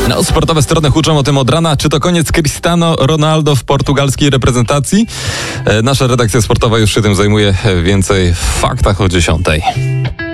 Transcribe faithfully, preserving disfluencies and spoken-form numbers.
No, sportowe strony huczą o tym od rana. Czy to koniec Cristiano Ronaldo w portugalskiej reprezentacji? E, nasza redakcja sportowa już się tym zajmuje. Więcej w faktach o dziesiątej.